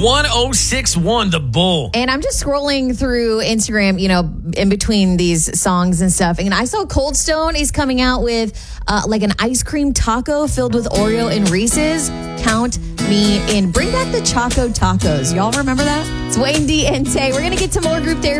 1061, The Bull. And I'm just scrolling through Instagram, in between these songs and stuff. And I saw Cold Stone is coming out with like an ice cream taco filled with Oreo and Reese's. Count me in. Bring back the Choco Tacos. Y'all remember that? It's Wayne D and Tay. We're going to get to more group therapy